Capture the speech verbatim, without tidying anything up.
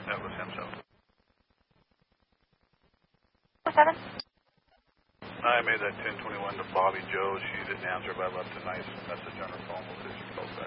That was himself. seven. I made that ten twenty-one to Bobby Joe. She didn't answer, but I left a nice message on her phone. We'll see if she calls back.